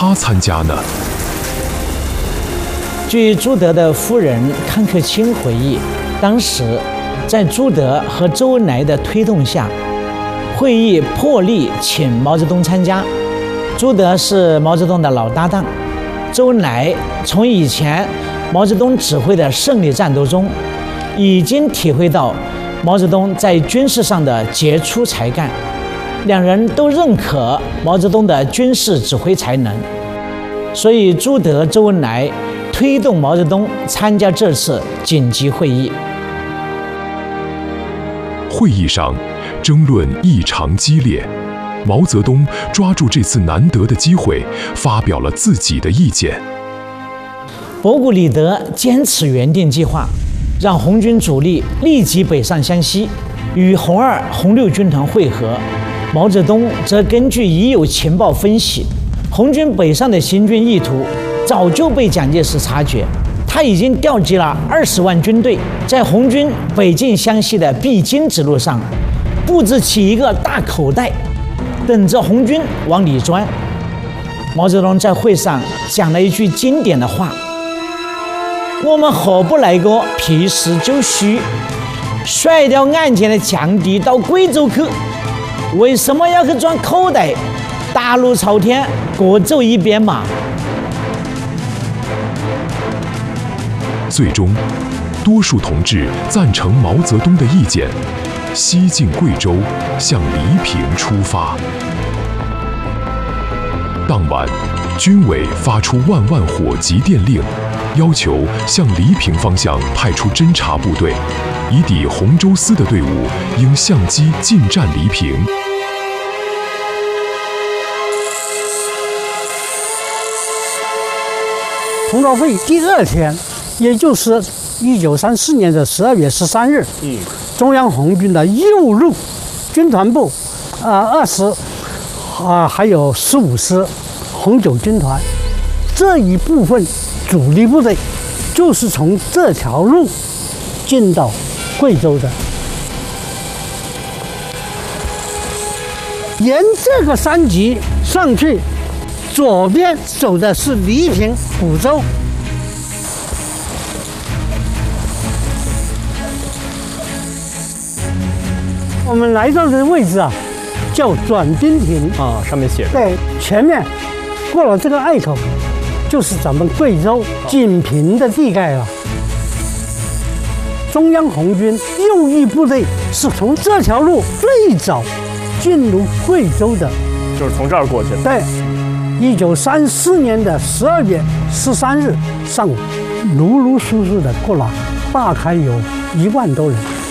他参加呢？ 据朱德的夫人康克清回忆，当时在朱德和周恩来的推动下，会议破例请毛泽东参加。朱德是毛泽东的老搭档，周恩来从以前毛泽东指挥的胜利战斗中，已经体会到毛泽东在军事上的杰出才干，两人都认可毛泽东的军事指挥才能，所以朱德、周恩来推动毛泽东参加这次紧急会议。 会议上，争论异常激烈。毛泽东抓住这次难得的机会，发表了自己的意见。 博古里德坚持原定计划，让红军主力立即北上湘西，与红二、红六军团会合。毛泽东则根据已有情报分析，红军北上的行军意图早就被蒋介石察觉，他已经调集了20万军队，在红军北进湘西的必经之路上，布置起一个大口袋，等着红军往里钻。毛泽东在会上讲了一句经典的话：“我们何不来个皮实就绪，甩掉眼前的强敌到贵州去？为什么要去钻口袋？大路朝天，各走一边嘛。” 最终，多数同志赞成毛泽东的意见，西进贵州，向黎平出发。当晚，军委发出万火急电令，要求向黎平方向派出侦察部队，以抵洪州司的队伍应相机进占黎平。 红高会第2天，也就是1934年的12月13日，中央红军的右路军团部，20还有15师红9军团这一部分主力部队，就是从这条路进到贵州的。沿这个山脊上去，左边走的是黎平、古州。我们来到的位置啊，叫转兵亭啊，上面写着。 对，前面过了这个隘口，就是咱们贵州锦屏的地盖了。中央红军右翼部队是从这条路最早进入贵州的， 就是从这儿过去的。 对，1934年的12月13日上午，陆陆续续的过来，大概有1万多人。